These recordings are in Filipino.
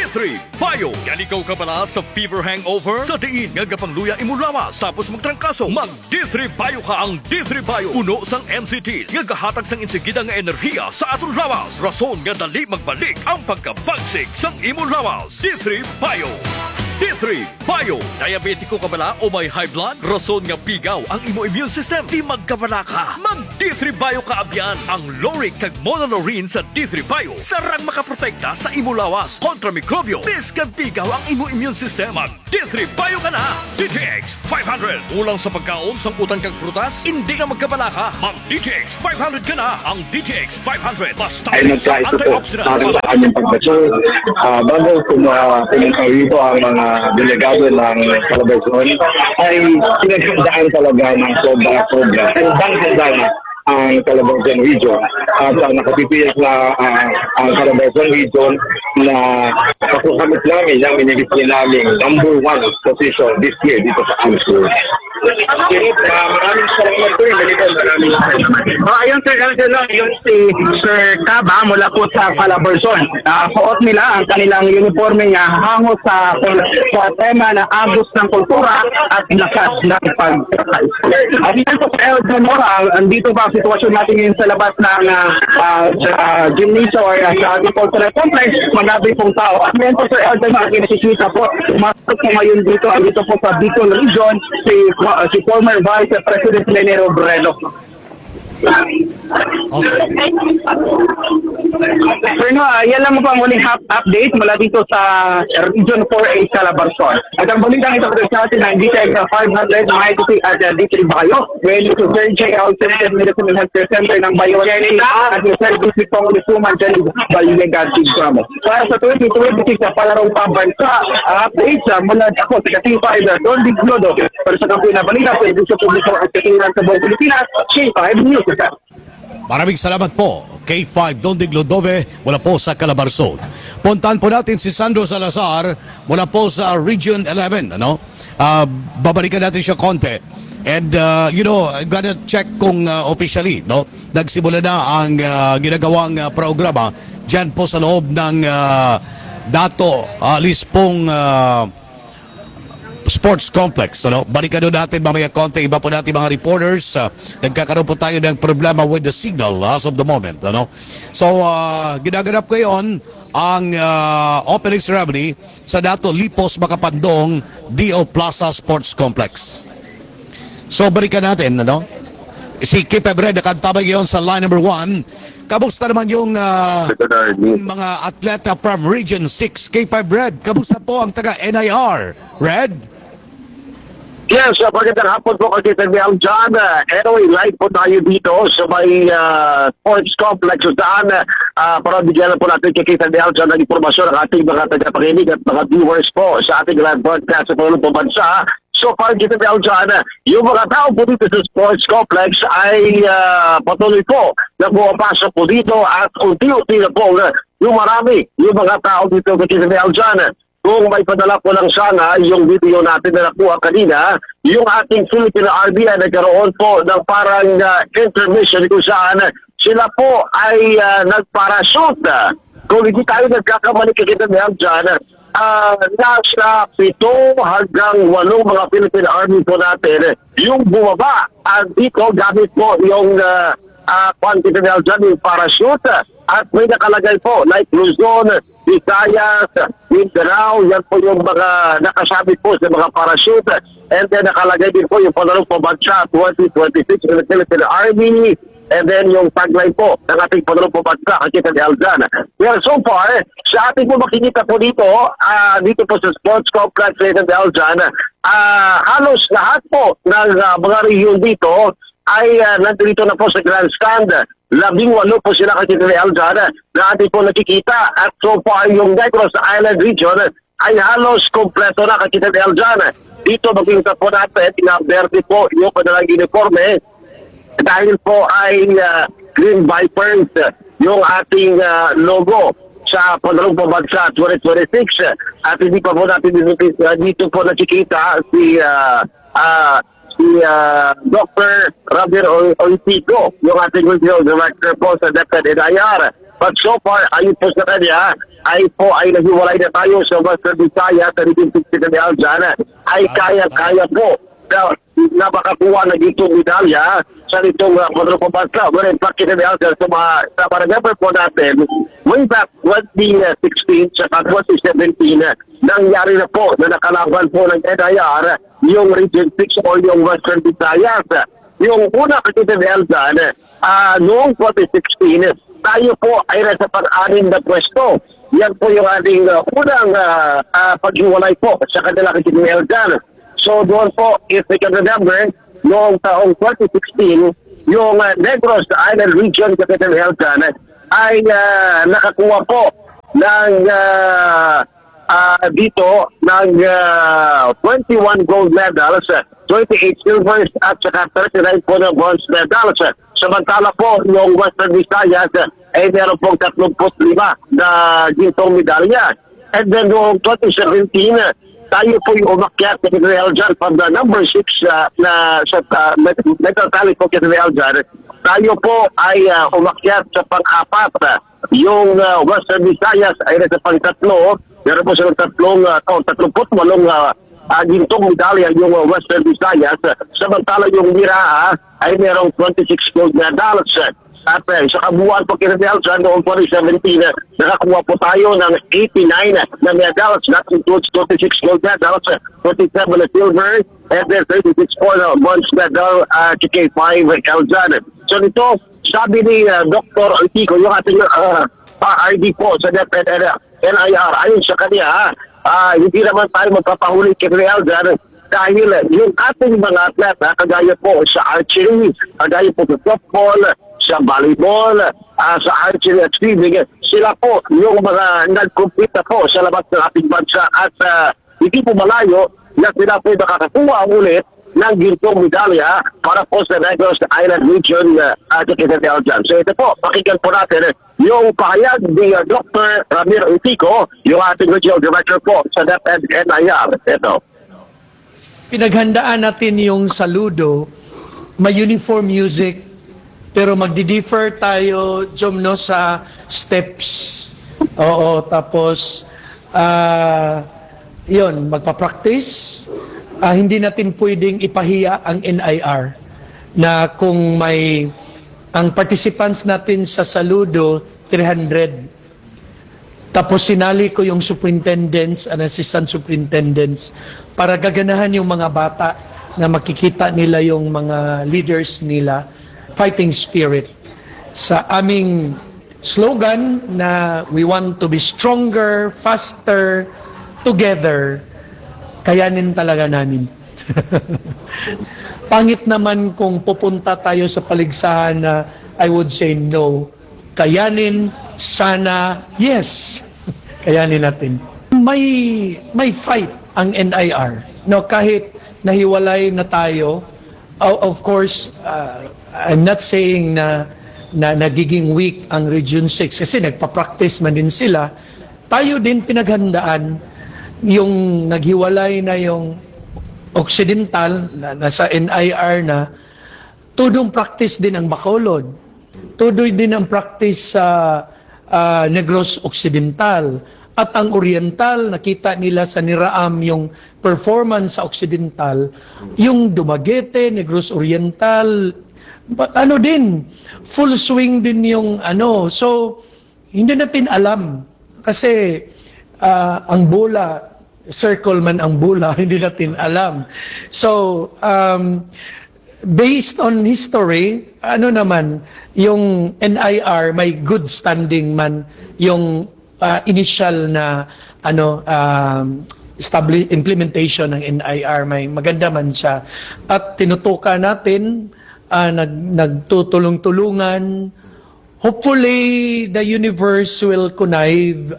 D3 Bio. Yan ikaw ka pala sa fever hangover? Sa diin nga gapangluya imulawas tapos magtrangkaso. Mag D3 Bio ka. Ang D3 Bio puno sang NCTs nga gahatag sang insigida nga enerhiya sa atong lawas. Rason nga dali magbalik ang pagkabagsik sang imulawas. D3 Bio. D3 Bio. Diabetiko ka bala o may high blood? Rason nga pigaw ang imo immune system. Di magkabala ka. Mag D3 Bio ka abyan. Ang Loric kag Monolaurin sa D3 Bio sarang makaprotekta sa imo lawas kontra mikrobyo. Biskan pigaw ang imo immune system. Mag D3 Bio ka na. DTX 500. Ulang sa pagkaon sang utang kag prutas, hindi na magkabala ka. Mag DTX 500 ka na. Ang DTX 500 basta ay nag-try ito po para sa kanyang pagbaso. Bago pumunta rito ang mga delegado ng Calabarzon ay pinaghandaan talaga ng sobra-sobra. Handang-handa na ang Calabarzon region at nakatitiyak na ang Calabarzon region na kakukamit namin ang minigit namin number 1 position this year dito sa AMSUR. Maraming salamat po rin. Maraming salamat. Ayun sir, yun si Sir Caba mula po sa Calabarzon. Suot nila ang kanilang uniforme nga hango sa tema na agos ng kultura at lakas ng pagkakay. At dito po sa El Zamora, andito pa ang sitwasyon natin ngayon sa labas ng gymnasium or sa agricultural complex, magabi pong tao. At ngayon po Sir El Zamora, kinakikita po, umasok po ngayon dito, andito po sa Bicol Region, si former Vice President Lenny Robredo. Okay. Sir, yan lang mo pa ang muling update mula dito sa Region 4A Calabarzon. At ang balitang ito sa atin ng DTX 500 mahigit at D3 Bayo. Ngayon ito Sir J. Alternative Medicine Healthcare Center ng Bayo at yung Sir District Congresswoman Jenny Balinega Tigamo. Para sa 2026 sa palarong pambansa, update mula ako sa Kating 5 Don Diglodo. Para sa kampi na balita, sa edisyon publiko at katingan sa buong Pilipinas, K5 News. Maraming salamat po, K5 Don Diglodove mula po sa Calabarzon. Puntahan po natin si Sandro Salazar mula po sa Region 11. Babalikan natin siya konti. And, I'm gonna check kung officially, nagsimula na ang ginagawang programa dyan po sa loob ng Dato Lispong Sports Complex. Balikan doon natin mamaya konti. Iba po natin mga reporters. Nagkakaroon po tayo ng problema with the signal as of the moment. So, ginaganap ko yun ang opening ceremony sa Dato Lipos Makapandong D.O. Plaza Sports Complex. So, balikan natin. Si Kipe Red nakantabay ngayon sa line number 1. Kamusta naman yung mga atleta from Region 6? K5 Red, kamusta po ang taga NIR? Red? Yes, magandang hapon po kasi Tagbiang John. Anyway, live po tayo dito sa may sports complex saan para bigyan po natin kay Tagbiang John ng informasyon ng ating mga tagapakinig at mga viewers po sa ating live broadcast sa Pangulong Pambansa. So para kita John, yung mga tao po dito sa sports complex ay patuloy po na pumapasok po dito at unti-unti na po yung marami, yung mga tao dito kay kita John. Kung may padala po lang sana yung video natin na nakuha kanina, yung ating Philippine Army ay nagkaroon po ng parang intermission kung saan sila po ay nagparachute. Kung hindi tayo nagkakamali kita dyan, nasa 7 hanggang 8 mga Philippine Army po natin yung bumaba. At dito gamit po yung quantity dyan, yung parachute. At may nakalagay po like Luzon, Visayas, Mindanao, yan po yung mga nakasabit po sa mga parachute. And then nakalagay din po yung Panalong Pambansa 2026 ng Philippine Army. And then yung tagline po ng ating Panalong Pambansa, Kakita ni Aljan. Well, so far, sa ating po makikita po dito, dito po sa Sports Complex ni Aljan, halos lahat po ng mga region dito ay nandito na po sa grandstand. 18 po sila kasi ni Aljan na ating po nakikita. At so far yung Negros Island region ay halos kompleto na kasi ni Aljan. Dito magkita po natin, pinaberde po yung kanilang uniforme dahil po ay Green Vipers yung ating logo sa Panalong Pambansa 2026. At hindi pa po natin dito po nakikita si Dr. Rabir Oitico, yung ating regional director po sa DepEd NIR. But so far, ayon po sa kanya, ay naghiwalay na tayo sa Western Visayas at Region 60 ng Aljan. Ay kaya-kaya po na makakuha na dito medalya sa nitong pagpapansa. Well, in fact, kita sa remember po natin, way back 2016 at 2017, nangyari na po na nakalaban po ng NIR yung Region 6 o yung Western Visayas. Yung una kita noong 2016, tayo po ay nasa pang-anim na pwesto. Yan po yung ating unang paghiwalay po sa kanila kita So doon po, if we can remember, noong taong 2016, yung Negros Island Region Capital Health ay nakakuha po ng dito ng 21 gold medals, 28 silvers at saka 39 po ng bronze medals. Samantala po, yung Western Visayas ay meron pong 35 na gintong medalya. And then noong 2017, tayo po yung umakyat sa Kitreal Jan from the number 6 na sa metal tally po Kitreal Jan. Tayo po ay umakyat sa pang-apat. Yung Western Visayas ay nasa pang-tatlo. Meron po silang 38 gintong medalya yung Western Visayas. Samantala yung Miraha ay merong 26 gold medals. At sa kabuuan po Kitreal Jan noong 2017, nakakuha po tayo ng 89 na medals. That includes 26 gold medals, 27 na silver, and then 36 po na bronze medal KK5 Eljan. So nito, sabi ni Dr. Altico, yung ating RD po sa NIR, ayon sa kanya, hindi naman tayo magpapahuli kay Real dahil yung ating mga atlet, kagaya po sa archery, kagaya po sa softball, sa volleyball, sa archery at swimming, sila po yung mga nag-compete na po sa labas ng ating bansa at hindi po malayo na sila po makakakuha ulit ng gintong medalya para po sa Negros Island Region at Aljan. So ito po, pakinggan po natin yung pahayag ni Dr. Ramiro Utico, yung ating regional director po sa DepEd NIR. Ito. Pinaghandaan natin yung saludo, may uniform music, pero magdi-differ tayo, Jom, no, sa steps. Oo, tapos, yun, magpa-practice. Hindi natin pwedeng ipahiya ang NIR na kung may ang participants natin sa saludo 300. Tapos sinali ko yung superintendents and assistant superintendents para gaganahan yung mga bata na makikita nila yung mga leaders nila, fighting spirit. Sa aming slogan na we want to be stronger, faster, together, kayanin talaga namin. Pangit naman kung pupunta tayo sa paligsahan na I would say no. Kayanin, sana, yes. Kayanin natin. May fight ang NIR. No, kahit nahiwalay na tayo, of course, I'm not saying na nagiging weak ang Region 6 kasi nagpa-practice man din sila. Tayo din pinaghandaan yung naghiwalay na yung Occidental, nasa NIR na, tudong practice din ang Bacolod. Tudoy din ang practice sa Negros Occidental. At ang Oriental, nakita nila sa Niraam yung performance sa Occidental, yung Dumaguete, Negros Oriental, ano din, full swing din yung ano. So, hindi natin alam. Kasi ang bola, circle man ang bola, hindi natin alam. So, based on history, ano naman, yung NIR may good standing man, yung initial na implementation ng NIR, may maganda man siya. At tinutukan natin, nagtutulong-tulungan. Hopefully, the universe will connive.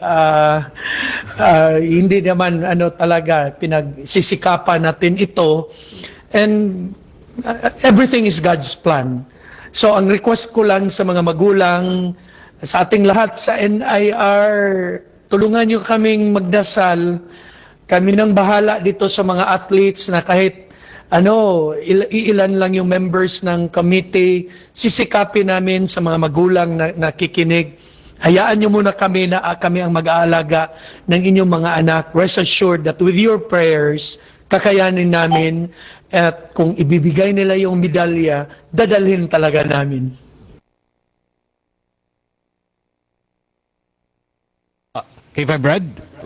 Hindi naman talaga pinagsisikapan natin ito. And everything is God's plan. So, ang request ko lang sa mga magulang, sa ating lahat sa NIR, tulungan nyo kaming magdasal. Kami nang bahala dito sa mga athletes na kahit ilan lang yung members ng committee, sisikapin namin sa mga magulang na nakikinig Hayaan niyo muna kami na kami ang mag-aalaga ng inyong mga anak. Rest assured that with your prayers, kakayanin namin at kung ibibigay nila yung medalya, dadalhin talaga namin. K5 Red?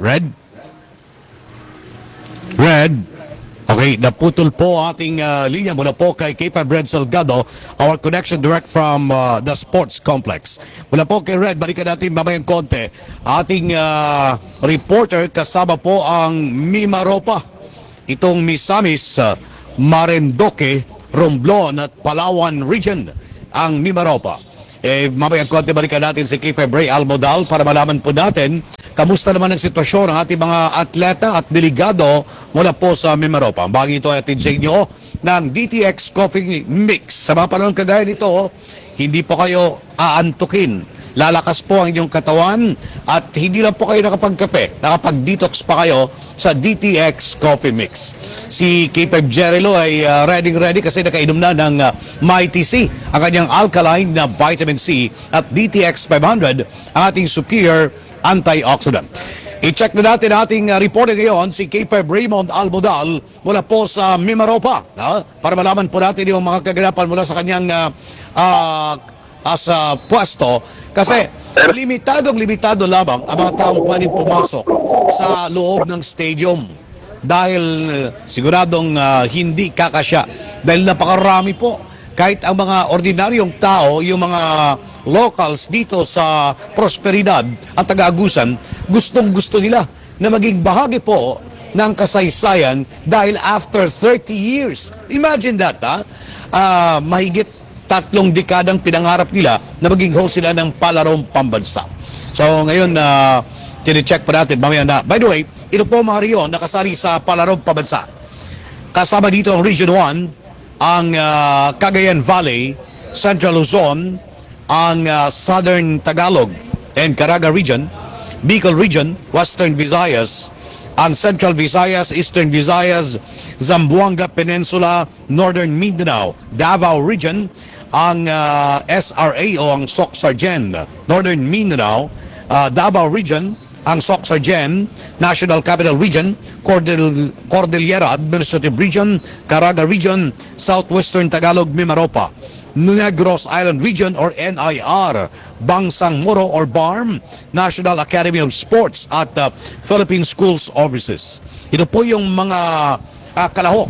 Red? Okay, naputol po ating linya mula po kay K5 Red Salgado, our connection direct from the sports complex. Mula po kay Red, balikan natin mamayang konti. Ating reporter, kasama po ang Mimaropa, itong Misamis, Marinduque, Romblon at Palawan Region, ang Mimaropa. Mamayang konti balikan natin si K5 Ray Almodal para malaman po natin kamusta naman ang sitwasyon ng ating mga atleta at delegado mula po sa Mimaropa. Bagay ito ay atin sa inyo ng DTX Coffee Mix. Sa mga panahon kagaya nito, hindi po kayo aantukin. Lalakas po ang inyong katawan at hindi lang po kayo nakapagkape. Nakapag-detox pa kayo sa DTX Coffee Mix. Si K5 Jerilo ay ready kasi nakainom na ng Mighty C, ang kanyang alkaline na vitamin C, at DTX 500, ang ating superior antioxidant. I-check na natin ating reporter ngayon, si K5 Raymond Almodal mula po sa Mimaropa, para malaman po natin yung mga kaganapan mula sa kanyang sa pwesto. Kasi limitado lamang ang mga taong pwedeng pumasok sa loob ng stadium dahil siguradong hindi kakasya dahil napakarami po. Kahit ang mga ordinaryong tao, yung mga locals dito sa Prosperidad at Taga-Agusan, gustong-gusto nila na maging bahagi po ng kasaysayan dahil after 30 years. Imagine that, mahigit 3 dekadang pinangarap nila na maging host sila ng palarong pambansa. So ngayon, tine-check pa natin mamaya na. By the way, ito po mga riyon nakasali sa palarong pambansa. Kasama dito ang Region 1, ang Cagayan Valley, Central Luzon, ang Southern Tagalog and Caraga Region, Bicol Region, Western Visayas, ang Central Visayas, Eastern Visayas, Zamboanga Peninsula, Northern Mindanao, Davao Region, ang SRA o ang SOC-Sargen, Northern Mindanao, Davao Region, ang SOC-Sargen, National Capital Region, Cordillera Administrative Region, Caraga Region, Southwestern Tagalog, Mimaropa, Negros Island Region or NIR, Bangsang Moro or BARM, National Academy of Sports at Philippine Schools Offices. Ito po yung mga kalahok,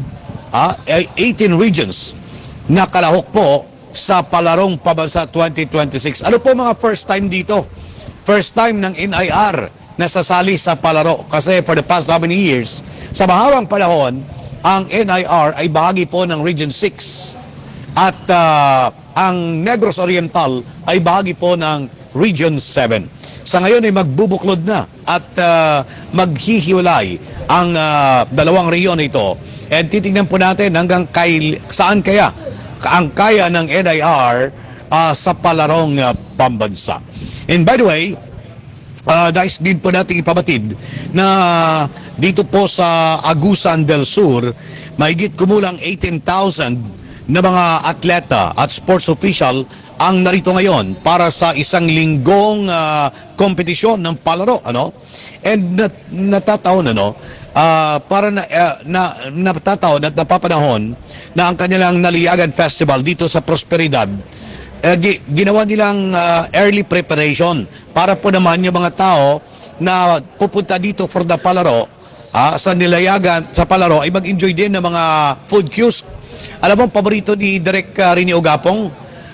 18 regions na kalahok po sa Palarong Pambansa 2026. Ano po mga first time dito? First time ng NIR na sasali sa palaro kasi for the past how many years, sa mahabang panahon, ang NIR ay bahagi po ng Region 6 at ang Negros Oriental ay bahagi po ng Region 7. Sa ngayon ay magbubuklod na at maghihiwalay ang dalawang rehiyon ito. And titingnan po natin hanggang saan kaya ang kaya ng NIR sa palarong pambansa. And by the way, nais din po natin ipabatid na dito po sa Agusan del Sur, mahigit kumulang 18,000 na mga atleta at sports official ang narito ngayon para sa isang linggong kompetisyon ng palaro, And natataon, para natataon at napapanahon na ang kanilang Naliyagan Festival dito sa Prosperidad, ginawa nilang early preparation para po naman yung mga tao na pupunta dito for the palaro, sa Nilayagan, sa palaro, ay mag-enjoy din ng mga food cues. Alam mo, paborito ni Direk Rini Ogapong,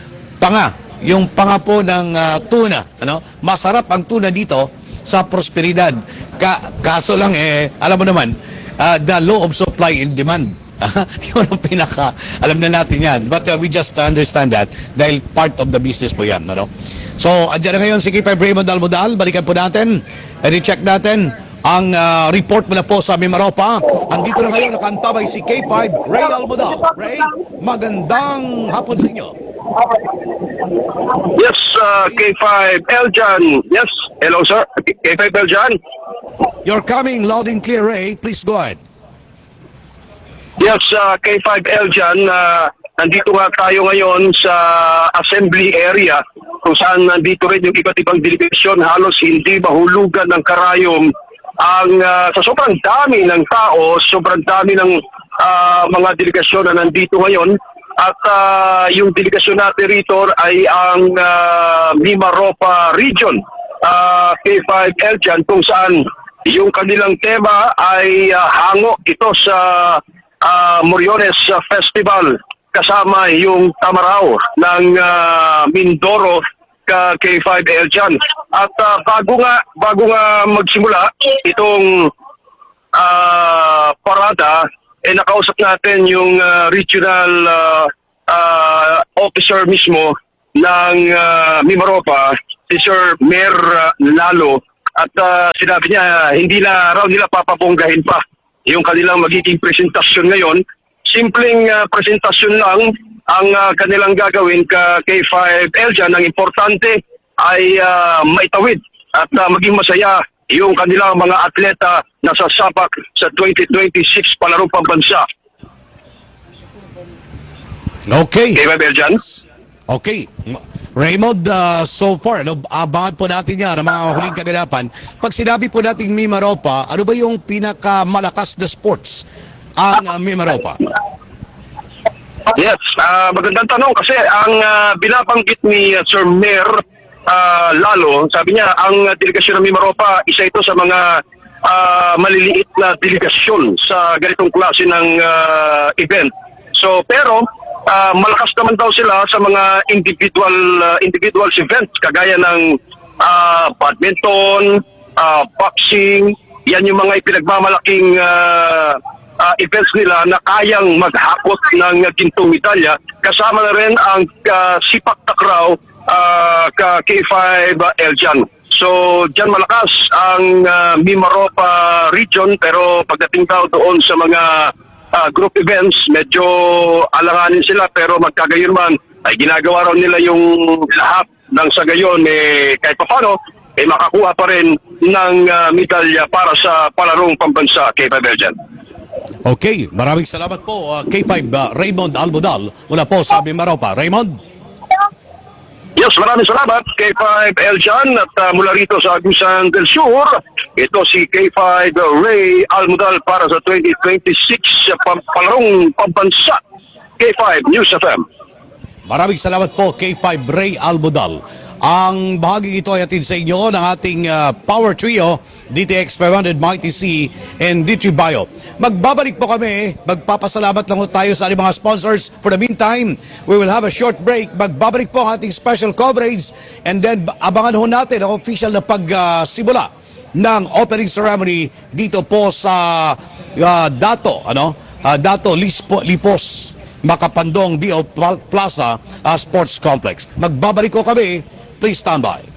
yung panga po ng tuna. Masarap ang tuna dito sa Prosperidad. Kaso lang, alam mo naman, the law of supply and demand. Yun ang alam na natin yan. But we just understand that dahil part of the business po yan. So, andyan na ngayon si K5 Raymond Almodal. Balikan po natin, i-check natin ang report mula po sa Mimaropa. Andito na ngayon nakantabay si K5 Ray Almodal. Ray, magandang hapon sa inyo. Yes, K5 Eljan. Yes, hello sir. K5 Eljan. You're coming loud and clear, Ray. Please go ahead. Yes, K5 Eljan. nandito nga tayo ngayon sa assembly area kung saan nandito rin yung iba't ibang delegasyon. Halos hindi mahulugan ng karayom ang sa sobrang dami ng tao, sobrang dami ng mga delegasyon na nandito ngayon. At yung delegasyon natin rito ay ang Mimaropa Region, K5 Eljan, kung saan yung kanilang tema ay hango ito sa Moriones Festival kasama yung Tamaraw ng Mindoro K5 Eljan. At bago nga magsimula itong parada, nakausap natin yung regional officer mismo ng Mimaropa, si Sir Mer Lalo. At sinabi niya, hindi na raw nila papabonggahin pa yung kanilang magiging presentasyon ngayon. Simpleng presentasyon lang ang kanilang gagawin K5 Eljan. Ang importante ay maitawid at maging masaya yung kanilang mga atleta na sasapak sa 2026 palarong pambansa. Okay. K5 Eljan? Okay. Raymond, so far, abangan po natin yan ang mga huling kaganapan. Pag sinabi po natin Mimaropa, ano ba yung pinakamalakas na sports ang Mimaropa? Yes, magandang tanong kasi ang binabanggit ni Sir Mer Lalo, sabi niya, ang delegasyon ng Mimaropa, isa ito sa mga maliliit na delegasyon sa ganitong klase ng event. So, pero malakas naman daw sila sa mga individual events kagaya ng badminton, boxing. Yan yung mga ipinagmamalaking events nila na kayang maghakot ng gintong medalya. Kasama na rin ang sipak takraw K5 Eljan. So, dyan malakas ang Mimaropa region, pero pagdating daw doon sa mga group events, medyo alanganin sila, pero magkagayon man ay ginagawa raw nila yung lahat ng sa gayon kahit paano makakuha pa rin ng medalya para sa palarong pambansa K5 Eljan. Okay, maraming salamat po K5 Raymond Almodal mula po sa Mimaropa. Raymond? Yes, maraming salamat K5 Eljan at mula rito sa Agusan del Sur, ito si K5 Ray Almodal para sa 2026 palarong pambansa K5 News FM. Maraming salamat po K5 Ray Almodal. Ang bahagi ito ay atin sa inyo ng ating Power Trio, DTX 500, Mighty C, and D3 Bio. Magbabalik po kami, magpapasalamat lang po tayo sa ating mga sponsors. For the meantime, we will have a short break. Magbabalik po ang ating special coverage, and then abangan ho natin ang official na pagsimula ng opening ceremony dito po sa Dato Lipos, Makapandong, D.O. Plaza Sports Complex. Magbabalik ko kami. Please stand by.